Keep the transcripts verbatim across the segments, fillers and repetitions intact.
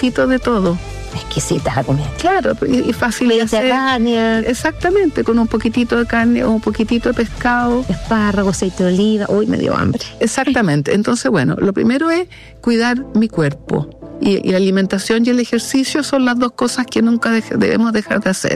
poquitito de todo. Exquisitas la comida. Claro, y, y fácil de hacer. Mediterránea. Exactamente, con un poquitito de carne o un poquitito de pescado. Espárrago, aceite de oliva. Uy, me dio hambre. Exactamente. Entonces, bueno, lo primero es cuidar mi cuerpo. Y, y la alimentación y el ejercicio son las dos cosas que nunca deje, debemos dejar de hacer.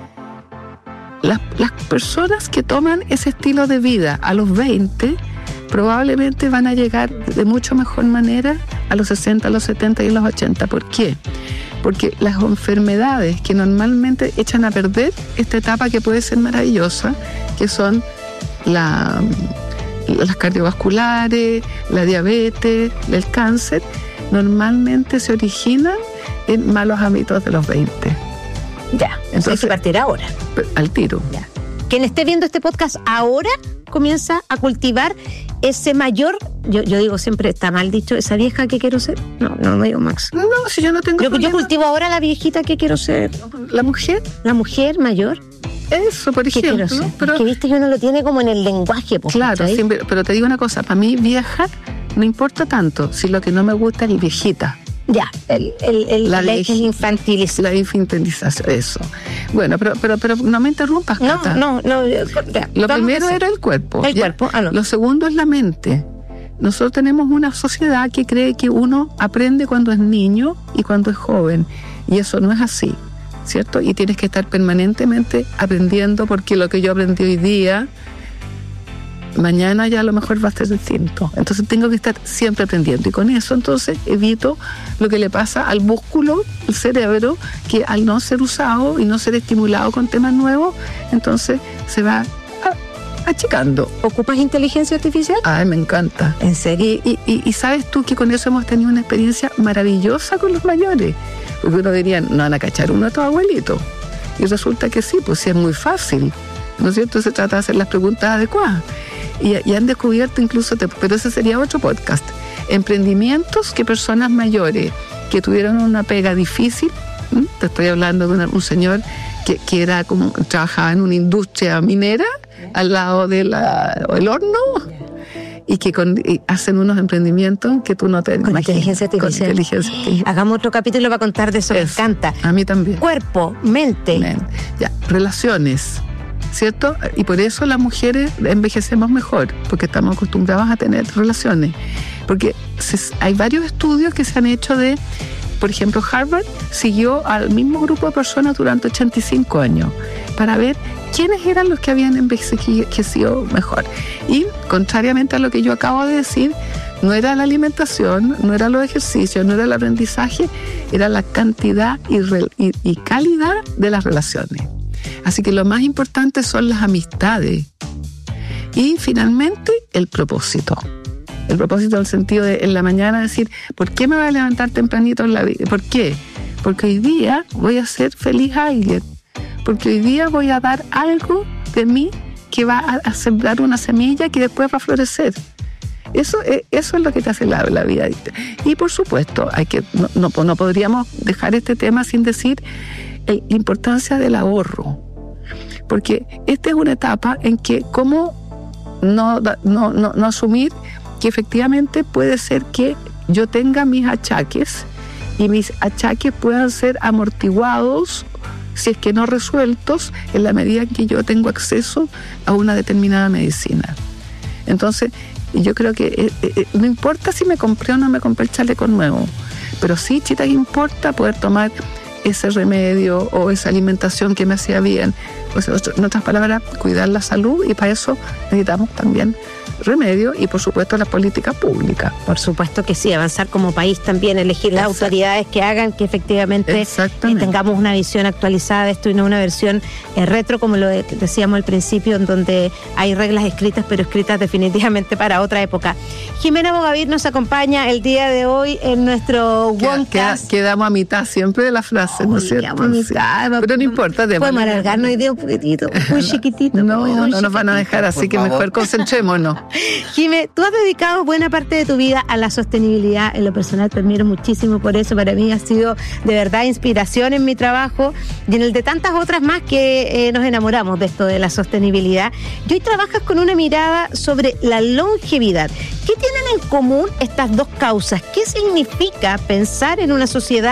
Las, las personas que toman ese estilo de vida a los veinte probablemente van a llegar de mucho mejor manera a los sesenta, a los setenta y a los ochenta. ¿Por qué? Porque las enfermedades que normalmente echan a perder esta etapa que puede ser maravillosa, que son la, las cardiovasculares, la diabetes, el cáncer, normalmente se originan en malos hábitos de los veinte. Ya, entonces hay que partir ahora. Al tiro. Ya. Quien esté viendo este podcast ahora comienza a cultivar ese mayor, yo, yo digo siempre, está mal dicho, esa vieja que quiero ser. No, no lo digo, Max. No, si yo no tengo yo, problema. Yo cultivo ahora la viejita que quiero ser. ¿La mujer? La mujer mayor. Eso, por ¿Qué ejemplo. quiero ser? Pero, que viste que uno lo tiene como en el lenguaje. Pues, claro, siempre, pero te digo una cosa, para mí vieja no importa tanto, si lo que no me gusta es viejita. Ya, el, el, el, la el infantilización. La infantilización, eso. Bueno, pero, pero, pero no me interrumpas, no, Cata. No, no, ya, Lo primero era el cuerpo. El ya. cuerpo, ah, no. Lo segundo es la mente. Nosotros tenemos una sociedad que cree que uno aprende cuando es niño y cuando es joven. Y eso no es así, ¿cierto? Y tienes que estar permanentemente aprendiendo, porque lo que yo aprendí hoy día, mañana ya a lo mejor va a ser distinto. Entonces tengo que estar siempre aprendiendo. Y con eso entonces evito lo que le pasa al músculo, el cerebro, que al no ser usado y no ser estimulado con temas nuevos, entonces se va achicando. ¿Ocupas inteligencia artificial? Ay, me encanta. ¿En serio? Y, y, y sabes tú que con eso hemos tenido una experiencia maravillosa con los mayores. Porque uno diría, no van a cachar uno a tu abuelito. Y resulta que sí, pues sí es muy fácil. ¿No es cierto? Se trata de hacer las preguntas adecuadas. Y, y han descubierto incluso, te, pero ese sería otro podcast, emprendimientos que personas mayores que tuvieron una pega difícil, ¿m? Te estoy hablando de una, un señor que, que era como, trabajaba en una industria minera al lado del horno, y que con, y hacen unos emprendimientos que tú no te con imaginas. Inteligencia artificial. Con inteligencia artificial. Hagamos otro capítulo para contar de eso, es, me encanta. A mí también. Cuerpo, mente. Mente. Ya, relaciones, ¿cierto? Y por eso las mujeres envejecemos mejor, porque estamos acostumbradas a tener relaciones. Porque se, hay varios estudios que se han hecho de, por ejemplo, Harvard siguió al mismo grupo de personas durante ochenta y cinco años para ver quiénes eran los que habían envejecido mejor. Y, contrariamente a lo que yo acabo de decir, no era la alimentación, no era los ejercicios, no era el aprendizaje, era la cantidad y, re, y, y calidad de las relaciones. Así que lo más importante son las amistades. Y finalmente, el propósito. El propósito en el sentido de en la mañana decir, ¿por qué me voy a levantar tempranito en la vida? ¿Por qué? Porque hoy día voy a hacer feliz a alguien. Porque hoy día voy a dar algo de mí que va a, a sembrar una semilla que después va a florecer. Eso, eso es lo que te hace la, la vida. Y por supuesto, hay que no, no, no podríamos dejar este tema sin decir la importancia del ahorro. Porque esta es una etapa en que cómo no, no, no, no asumir que efectivamente puede ser que yo tenga mis achaques y mis achaques puedan ser amortiguados, si es que no resueltos, en la medida en que yo tengo acceso a una determinada medicina. Entonces, yo creo que eh, eh, no importa si me compré o no me compré el chaleco nuevo, pero sí, chita, importa poder tomar ese remedio o esa alimentación que me hacía bien. O sea, en otras palabras, cuidar la salud, y para eso necesitamos también remedio y, por supuesto, las políticas públicas. Por supuesto que sí, avanzar como país también, elegir las Exacto. autoridades que hagan que efectivamente eh, tengamos una visión actualizada de esto y no una versión eh, retro, como lo de, decíamos al principio, en donde hay reglas escritas, pero escritas definitivamente para otra época. Jimena Bogavir nos acompaña el día de hoy en nuestro Onecast. Queda, quedamos a mitad siempre de la frase, ¿no es cierto? A mitad, sí. Pero no importa. Podemos alargarnos y de un poquitito, muy chiquitito. No, muy no chiquitito. Nos van a dejar, así Por que favor. Mejor concentrémonos. Jimé, tú has dedicado buena parte de tu vida a la sostenibilidad. En lo personal te admiro muchísimo por eso. Para mí ha sido de verdad inspiración en mi trabajo y en el de tantas otras más que eh, nos enamoramos de esto de la sostenibilidad. Y hoy trabajas con una mirada sobre la longevidad. ¿Qué tienen en común estas dos causas? ¿Qué significa pensar en una sociedad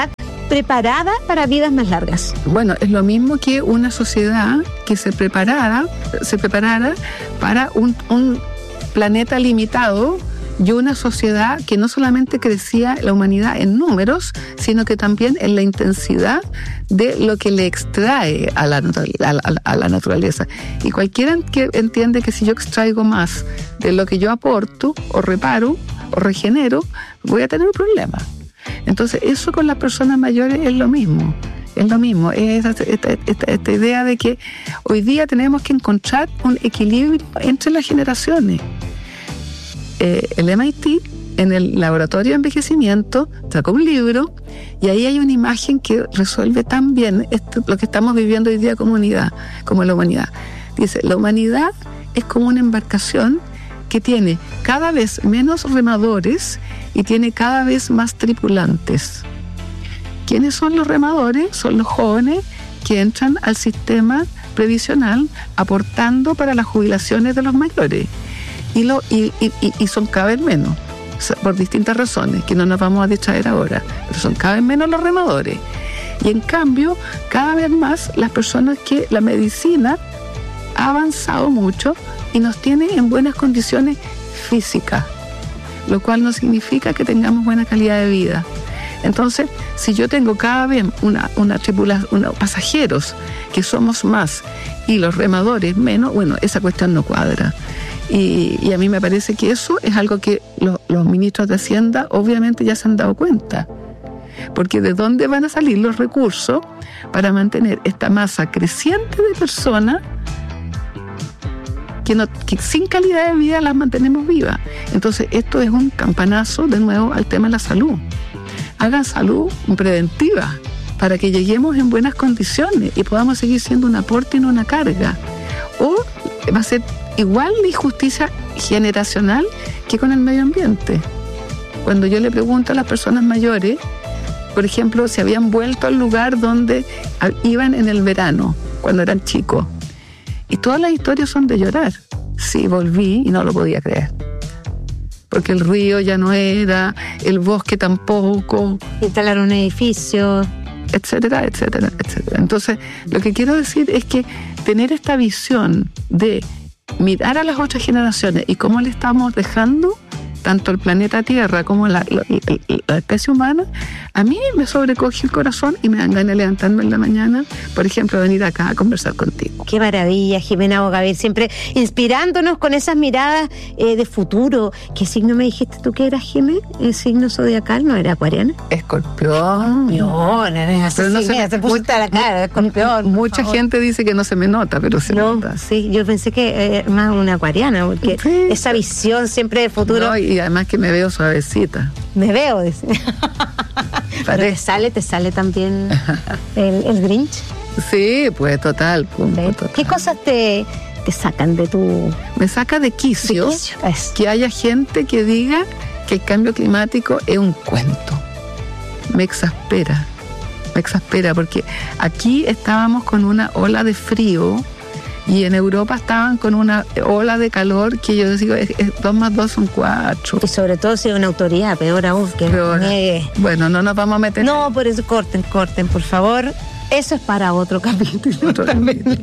preparada para vidas más largas. Bueno, es lo mismo que una sociedad que se preparara, se preparara para un, un planeta limitado y una sociedad que no solamente crecía la humanidad en números, sino que también en la intensidad de lo que le extrae a la, a la, a la naturaleza. Y cualquiera que entiende que si yo extraigo más de lo que yo aporto, o reparo, o regenero, voy a tener un problema. Entonces, eso con las personas mayores es lo mismo. Es lo mismo, es esta, esta, esta, esta idea de que hoy día tenemos que encontrar un equilibrio entre las generaciones. Eh, el M I T, en el laboratorio de envejecimiento, sacó un libro y ahí hay una imagen que resuelve tan bien esto, lo que estamos viviendo hoy día como humanidad, como la humanidad. Dice, la humanidad es como una embarcación que tiene cada vez menos remadores y tiene cada vez más tripulantes. ¿Quiénes son los remadores? Son los jóvenes que entran al sistema previsional aportando para las jubilaciones de los mayores. Y, lo, y, y, y son cada vez menos, por distintas razones, que no nos vamos a distraer ahora, pero son cada vez menos los remadores. Y en cambio, cada vez más las personas que la medicina ha avanzado mucho y nos tiene en buenas condiciones físicas, lo cual no significa que tengamos buena calidad de vida. Entonces, si yo tengo cada vez una, una tripulación, una, pasajeros que somos más y los remadores menos, bueno, esa cuestión no cuadra. Y, y a mí me parece que eso es algo que lo, los ministros de Hacienda obviamente ya se han dado cuenta. Porque ¿de dónde van a salir los recursos para mantener esta masa creciente de personas que, no, que sin calidad de vida las mantenemos vivas? Entonces esto es un campanazo de nuevo al tema de la salud. Hagan salud preventiva para que lleguemos en buenas condiciones y podamos seguir siendo un aporte y no una carga. O va a ser igual de injusticia generacional que con el medio ambiente. Cuando yo le pregunto a las personas mayores, por ejemplo, si habían vuelto al lugar donde iban en el verano, cuando eran chicos, y todas las historias son de llorar. Sí, volví y no lo podía creer. Porque el río ya no era, el bosque tampoco. Instalaron un edificio. Etcétera, etcétera, etcétera. Entonces, lo que quiero decir es que tener esta visión de mirar a las otras generaciones y cómo le estamos dejando tanto el planeta Tierra como la, la, la, la especie humana, a mí me sobrecoge el corazón y me dan ganas de levantarme en la mañana, por ejemplo, venir acá a conversar contigo. Qué maravilla, Jimena Bogaver, siempre inspirándonos con esas miradas eh, de futuro. ¿Qué signo me dijiste tú que eras, Jimena? ¿El signo zodiacal no era acuariana? Escorpión. Escorpión, eres así, pero no sí, se, mira, se puso a la cara, escorpión. Mucha gente dice que no se me nota, pero se no, nota. Sí, yo pensé que era más una acuariana, porque sí, esa visión siempre de futuro. No, y además que me veo suavecita. Me veo, dice. Pero te sale, te sale también el, el Grinch. Sí, pues total, punto, total. ¿Qué cosas te, te sacan de tu...? Me saca de quicio, de quicio. Que haya gente que diga que el cambio climático es un cuento. Me exaspera, me exaspera porque aquí estábamos con una ola de frío y en Europa estaban con una ola de calor que yo digo, es, es, dos más dos son cuatro. Y sobre todo si es una autoridad, peor aún, que peor. Niegue. Bueno, no nos vamos a meter. No, por eso corten, corten, por favor. Eso es para otro capítulo. Otro capítulo.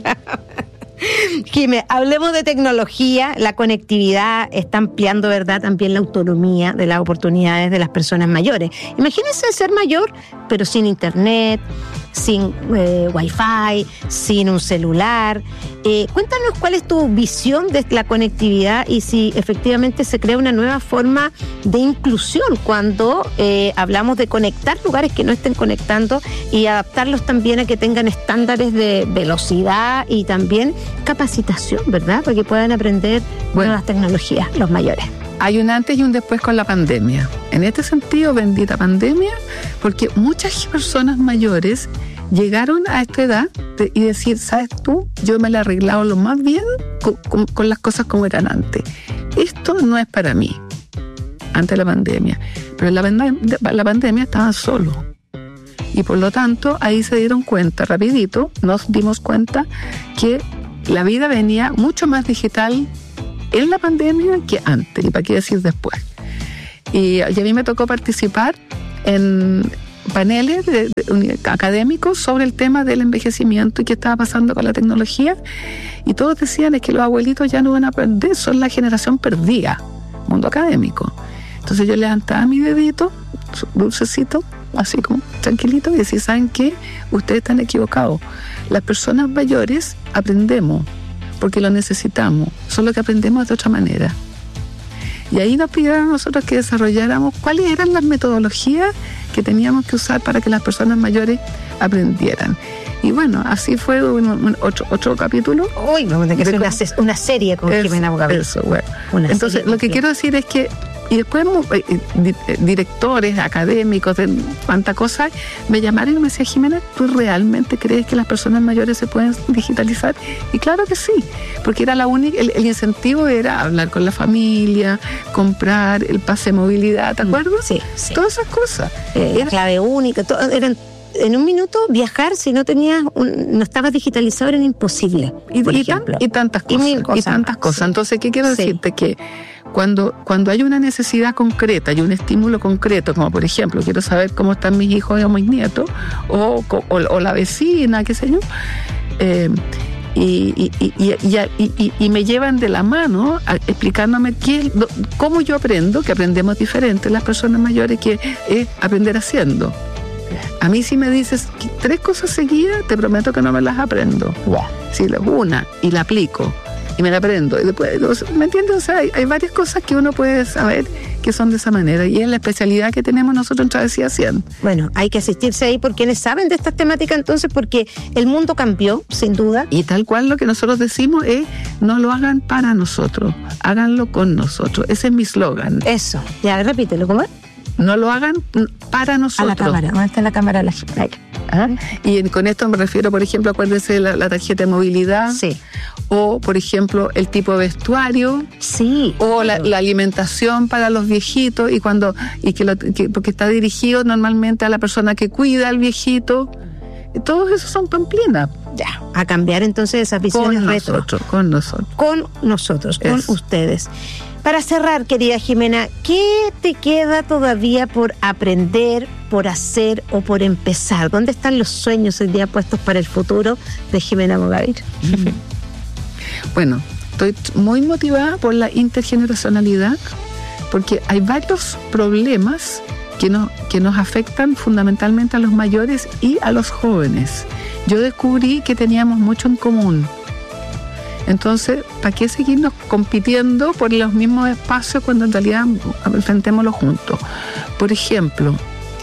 Jimé, hablemos de tecnología, la conectividad está ampliando, ¿verdad?, también la autonomía de las oportunidades de las personas mayores. Imagínense ser mayor, pero sin internet, sin eh, wifi, sin un celular. Eh, cuéntanos cuál es tu visión de la conectividad y si efectivamente se crea una nueva forma de inclusión cuando eh, hablamos de conectar lugares que no estén conectando y adaptarlos también a que tengan estándares de velocidad y también capacitación, ¿verdad?, para que puedan aprender bueno, nuevas tecnologías los mayores. Hay un antes y un después con la pandemia. En este sentido, bendita pandemia, porque muchas personas mayores llegaron a esta edad de, y decir, ¿sabes tú? Yo me la he arreglado lo más bien con, con, con las cosas como eran antes. Esto no es para mí, antes de la pandemia. Pero en la, la pandemia estaban solos. Y por lo tanto, ahí se dieron cuenta, rapidito, nos dimos cuenta que la vida venía mucho más digital en la pandemia que antes, y para qué decir después. Y, y a mí me tocó participar en, paneles de, de, académicos sobre el tema del envejecimiento y qué estaba pasando con la tecnología, y todos decían es que los abuelitos ya no van a aprender, son la generación perdida, mundo académico. Entonces yo levantaba mi dedito, dulcecito, así como tranquilito, y decía, ¿saben qué? Ustedes están equivocados. Las personas mayores aprendemos porque lo necesitamos, solo que aprendemos de otra manera. Y ahí nos pidieron a nosotros que desarrolláramos cuáles eran las metodologías que teníamos que usar para que las personas mayores aprendieran. Y bueno, así fue un, un, otro, otro capítulo. Uy, vamos a tener que hacer una, una serie con es, Jimena Bogavir. Eso, bueno. Una Entonces, lo que quiero decir es que, y después eh, directores, académicos, de cuánta cosa, me llamaron y me decían, Jimena, ¿tú realmente crees que las personas mayores se pueden digitalizar? Y claro que sí, porque era la única, el, el incentivo era hablar con la familia, comprar el pase de movilidad, ¿te acuerdas? Sí, sí. Todas esas cosas. Eh, era clave única, todo, eran en un minuto viajar, si no tenías un, no estabas digitalizado, era imposible. Y, y, tan, y tantas cosas. Y, cosas y tantas cosas. Sí. Entonces, ¿qué quiero decirte? Sí. Que cuando, cuando hay una necesidad concreta y un estímulo concreto, como por ejemplo, quiero saber cómo están mis hijos o mis nietos, o, o, o la vecina, qué sé yo, eh, y, y, y, y, y, y me llevan de la mano a, explicándome qué, cómo yo aprendo, que aprendemos diferente las personas mayores, que es aprender haciendo. A mí si me dices tres cosas seguidas, te prometo que no me las aprendo. Wow. Si una y la aplico y me la aprendo. Y después, ¿me entiendes? O sea, hay, hay varias cosas que uno puede saber que son de esa manera. Y es la especialidad que tenemos nosotros en Travesía cien. Bueno, hay que asistirse ahí por quienes saben de estas temáticas entonces, porque el mundo cambió, sin duda. Y tal cual lo que nosotros decimos es, no lo hagan para nosotros, háganlo con nosotros. Ese es mi slogan. Eso. Ya, repítelo, ¿cómo es? No lo hagan para nosotros. A la cámara, ¿dónde está la cámara? La... ¿Ah? Y con esto me refiero, por ejemplo, acuérdense de la, la tarjeta de movilidad. Sí. O, por ejemplo, el tipo de vestuario. Sí. O la, la alimentación para los viejitos, y cuando y que, lo, que porque está dirigido normalmente a la persona que cuida al viejito. Todos esos son pamplinas. Ya, a cambiar entonces esas visiones con retro. Nosotros, con nosotros. Con nosotros, con Eso. ustedes. Para cerrar, querida Jimena, ¿qué te queda todavía por aprender, por hacer o por empezar? ¿Dónde están los sueños hoy día puestos para el futuro de Jimena Bogavir? Mm. Bueno, estoy muy motivada por la intergeneracionalidad, porque hay varios problemas que nos, que nos afectan fundamentalmente a los mayores y a los jóvenes. Yo descubrí que teníamos mucho en común. Entonces, ¿para qué seguirnos compitiendo por los mismos espacios cuando en realidad enfrentémoslos juntos? Por ejemplo,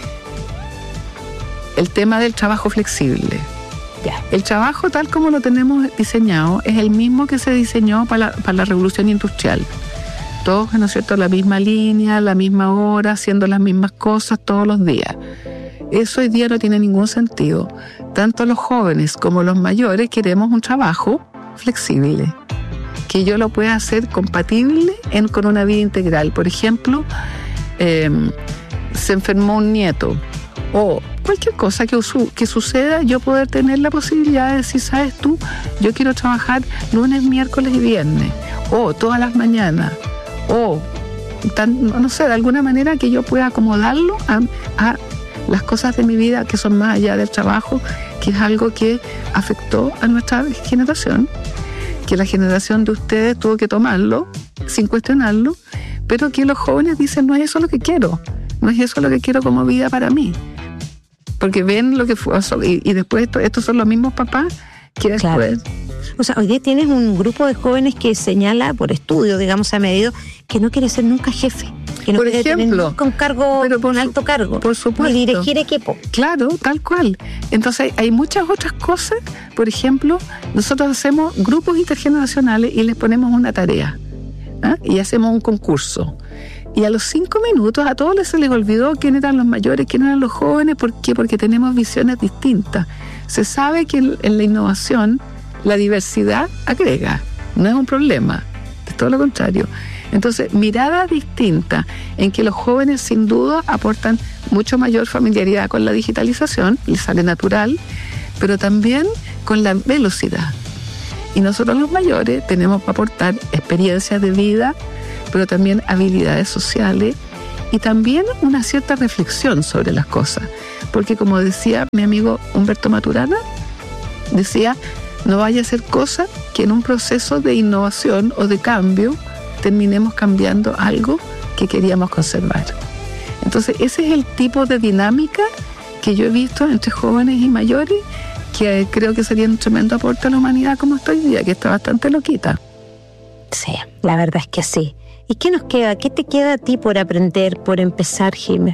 el tema del trabajo flexible. Ya. El trabajo tal como lo tenemos diseñado es el mismo que se diseñó para la, para la revolución industrial. Todos, ¿no es cierto?, la misma línea, la misma hora, haciendo las mismas cosas todos los días. Eso hoy día no tiene ningún sentido. Tanto los jóvenes como los mayores queremos un trabajo flexible, que yo lo pueda hacer compatible en, con una vida integral. Por ejemplo, eh, se enfermó un nieto o cualquier cosa que, que suceda, yo poder tener la posibilidad de decir, ¿sabes tú? Yo quiero trabajar lunes, miércoles y viernes, o todas las mañanas, o tan, no sé, de alguna manera que yo pueda acomodarlo a, a las cosas de mi vida que son más allá del trabajo, que es algo que afectó a nuestra generación, que la generación de ustedes tuvo que tomarlo sin cuestionarlo, pero que los jóvenes dicen, no es eso lo que quiero, no es eso lo que quiero como vida para mí, porque ven lo que fue, y, y después esto, estos son los mismos papás que después... Claro. O sea, hoy día tienes un grupo de jóvenes que señala por estudio, digamos, a medido, que no quiere ser nunca jefe. Que no por quiere ejemplo, tener nunca un cargo, pero por un alto cargo. Por supuesto. Ni dirigir equipo. Claro, tal cual. Entonces hay muchas otras cosas. Por ejemplo, nosotros hacemos grupos intergeneracionales y les ponemos una tarea, ¿ah? Y hacemos un concurso. Y a los cinco minutos a todos se les olvidó quién eran los mayores, quién eran los jóvenes. ¿Por qué? Porque tenemos visiones distintas. Se sabe que en, en la innovación la diversidad agrega, no es un problema, es todo lo contrario. Entonces, mirada distinta en que los jóvenes sin duda aportan mucho mayor familiaridad con la digitalización, les sale natural, pero también con la velocidad. Y nosotros los mayores tenemos que aportar experiencias de vida, pero también habilidades sociales y también una cierta reflexión sobre las cosas. Porque como decía mi amigo Humberto Maturana, decía, no vaya a ser cosa que en un proceso de innovación o de cambio terminemos cambiando algo que queríamos conservar. Entonces ese es el tipo de dinámica que yo he visto entre jóvenes y mayores, que creo que sería un tremendo aporte a la humanidad como está hoy día, que está bastante loquita. Sí, la verdad es que sí. ¿Y qué nos queda? ¿Qué te queda a ti por aprender, por empezar, Jimé?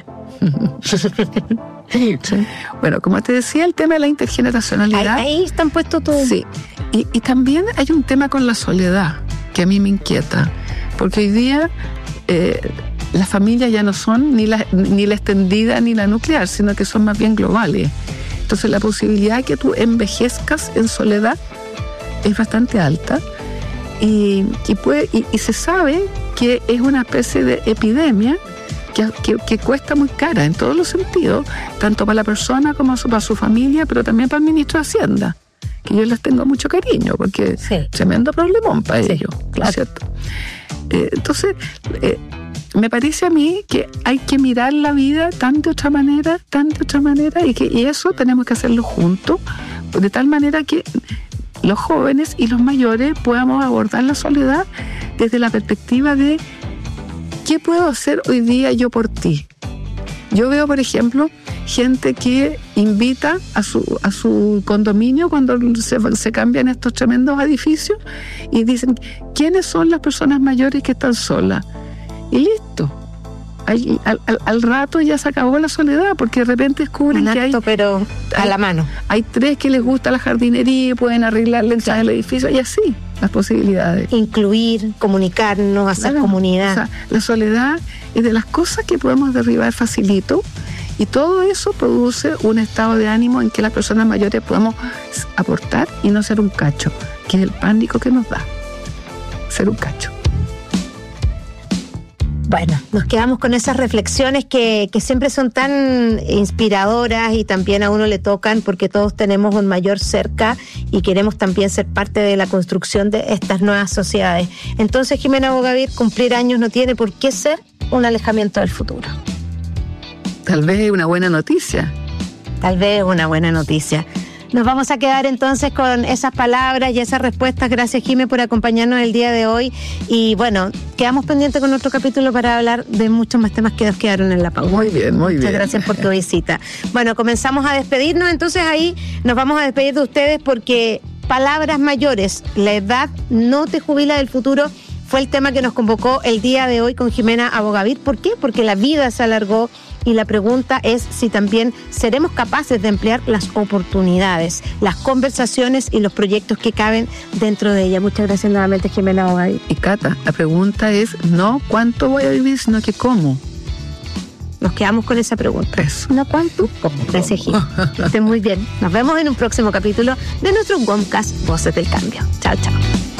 Sí. Bueno, como te decía, el tema de la intergeneracionalidad. Ahí, ahí están puestos todos. Sí, y, y también hay un tema con la soledad que a mí me inquieta, porque hoy día eh, las familias ya no son ni la, ni la extendida ni la nuclear, sino que son más bien globales. Entonces la posibilidad de que tú envejezcas en soledad es bastante alta y, y, puede, y, y se sabe que es una especie de epidemia Que, que, que cuesta muy cara en todos los sentidos, tanto para la persona como para su familia, pero también para el ministro de Hacienda, que yo les tengo mucho cariño, porque sí. Tremendo problemón para sí, ellos, claro. ¿Cierto? Eh, entonces, eh, me parece a mí que hay que mirar la vida tan de otra manera, tan de otra manera, y que y eso tenemos que hacerlo juntos, de tal manera que los jóvenes y los mayores podamos abordar la soledad desde la perspectiva de ¿qué puedo hacer hoy día yo por ti? Yo veo, por ejemplo, gente que invita a su, a su condominio cuando se, se cambian estos tremendos edificios y dicen, ¿quiénes son las personas mayores que están solas? Y listo. Al, al, al rato ya se acabó la soledad, porque de repente descubren acto, que hay... pero a hay, la mano. Hay tres que les gusta la jardinería y pueden arreglar la entrada del edificio, y así las posibilidades. Incluir, comunicarnos, hacer claro, comunidad. O sea, la soledad es de las cosas que podemos derribar facilito, y todo eso produce un estado de ánimo en que las personas mayores podamos aportar y no ser un cacho, que es el pánico que nos da, ser un cacho. Bueno, nos quedamos con esas reflexiones que, que siempre son tan inspiradoras y también a uno le tocan, porque todos tenemos un mayor cerca y queremos también ser parte de la construcción de estas nuevas sociedades. Entonces, Jimena Abogavir, cumplir años no tiene por qué ser un alejamiento del futuro. Tal vez es una buena noticia. Tal vez es una buena noticia. Nos vamos a quedar entonces con esas palabras y esas respuestas. Gracias, Jimé, por acompañarnos el día de hoy. Y bueno, quedamos pendientes con otro capítulo para hablar de muchos más temas que nos quedaron en la pausa. Muy bien, muy bien. Muchas gracias por tu visita. Bueno, comenzamos a despedirnos, entonces ahí nos vamos a despedir de ustedes porque palabras mayores, la edad no te jubila del futuro, fue el tema que nos convocó el día de hoy con Jimena Abogavir. ¿Por qué? Porque la vida se alargó. Y la pregunta es si también seremos capaces de emplear las oportunidades, las conversaciones y los proyectos que caben dentro de ella. Muchas gracias nuevamente, Jimena Abogavir. Y Cata, la pregunta es no cuánto voy a vivir, sino que cómo. Nos quedamos con esa pregunta. Eso. No cuánto, cómo. Gracias, Jimena. Que estén muy bien. Nos vemos en un próximo capítulo de nuestro WOMcast Voces del Cambio. Chao, chao.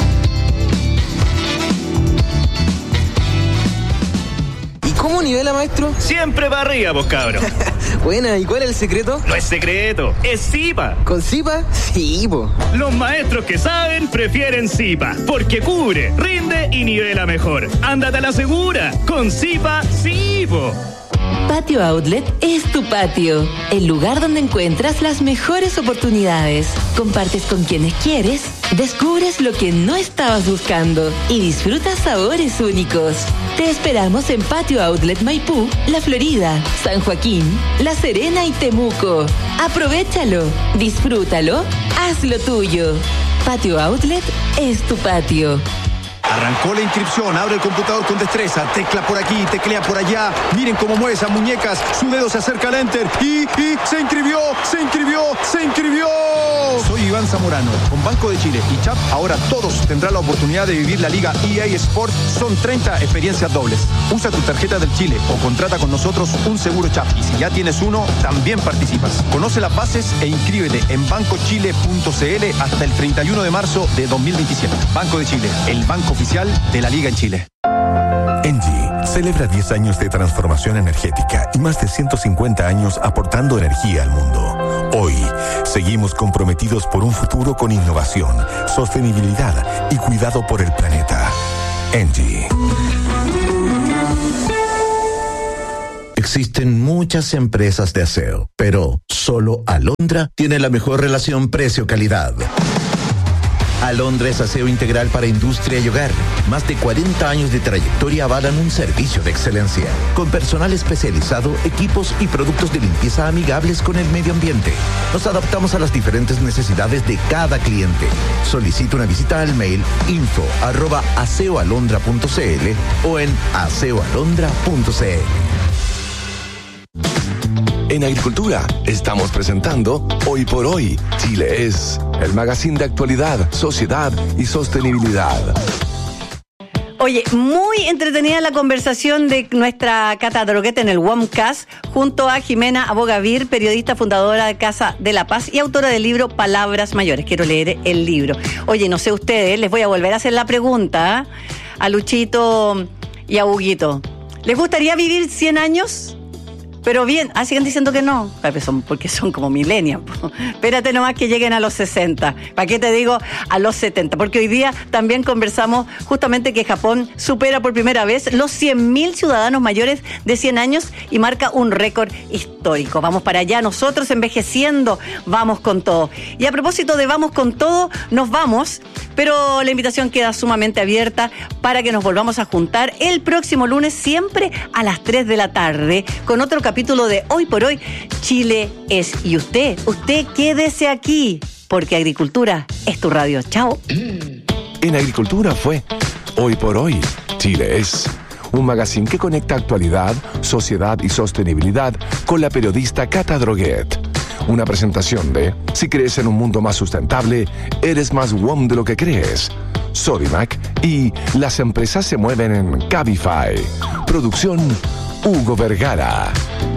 ¿Cómo nivela, maestro? Siempre para arriba, vos cabros. Buena, ¿y cuál es el secreto? No es secreto, es Zipa. ¿Con Zipa? Sí, po. Los maestros que saben prefieren Zipa, porque cubre, rinde y nivela mejor. Ándate a la segura, con Zipa, sí, po. Patio Outlet es tu patio, el lugar donde encuentras las mejores oportunidades. Compartes con quienes quieres, descubres lo que no estabas buscando y disfrutas sabores únicos. Te esperamos en Patio Outlet Maipú, La Florida, San Joaquín, La Serena y Temuco. Aprovéchalo, disfrútalo, hazlo tuyo. Patio Outlet es tu patio. Arrancó la inscripción, abre el computador con destreza, tecla por aquí, teclea por allá. Miren cómo mueve esas muñecas, su dedo se acerca al enter y, y se inscribió, se inscribió, se inscribió. Soy Iván Zamorano, con Banco de Chile y Chap, ahora todos tendrán la oportunidad de vivir la Liga E A Sport. Son treinta experiencias dobles. Usa tu tarjeta del Chile o contrata con nosotros un seguro Chap. Y si ya tienes uno, también participas. Conoce las bases e inscríbete en banco chile punto c l hasta el treinta y uno de marzo de dos mil veintisiete. Banco de Chile, el banco oficial de la Liga en Chile. Engie celebra diez años de transformación energética y más de ciento cincuenta años aportando energía al mundo. Hoy, seguimos comprometidos por un futuro con innovación, sostenibilidad y cuidado por el planeta. Engie. Existen muchas empresas de aseo, pero solo Alondra tiene la mejor relación precio-calidad. Alondra es aseo integral para industria y hogar. Más de cuarenta años de trayectoria avalan un servicio de excelencia, con personal especializado, equipos y productos de limpieza amigables con el medio ambiente. Nos adaptamos a las diferentes necesidades de cada cliente. Solicita una visita al mail info arroba aseoalondra punto cl o en aseoalondra punto cl. En Agricultura estamos presentando Hoy por Hoy, Chile es, el magazine de actualidad, sociedad y sostenibilidad. Oye, muy entretenida la conversación de nuestra Cata Droguet en el WOMcast junto a Jimena Abogavir, periodista fundadora de Casa de la Paz y autora del libro Palabras Mayores. Quiero leer el libro. Oye, no sé ustedes, les voy a volver a hacer la pregunta ¿eh? a Luchito y a Huguito. ¿Les gustaría vivir cien años? Pero bien, ah, siguen diciendo que no, porque son como millennials. Espérate nomás que lleguen a los sesenta. ¿Para qué te digo a los setenta? Porque hoy día también conversamos justamente que Japón supera por primera vez los cien mil ciudadanos mayores de cien años y marca un récord histórico. Vamos para allá, nosotros envejeciendo, vamos con todo. Y a propósito de vamos con todo, nos vamos, pero la invitación queda sumamente abierta para que nos volvamos a juntar el próximo lunes, siempre a las tres de la tarde, con otro capítulo capítulo de Hoy por Hoy, Chile es. Y usted, usted quédese aquí, porque Agricultura es tu radio. Chao. En Agricultura fue Hoy por Hoy, Chile es. Un magazine que conecta actualidad, sociedad y sostenibilidad con la periodista Cata Droguet. Una presentación de Si crees en un mundo más sustentable, eres más W O M de lo que crees. Sodimac y Las empresas se mueven en Cabify. Producción Hugo Vergara.